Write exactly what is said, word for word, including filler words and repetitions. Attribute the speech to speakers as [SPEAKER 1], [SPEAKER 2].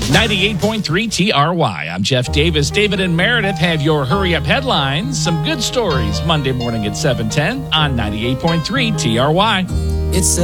[SPEAKER 1] ninety-eight point three T R Y. I'm Jeff Davis. David and Meredith have your Hurry Up headlines. Some good stories Monday morning at seven ten on ninety-eight point three T R Y.
[SPEAKER 2] It's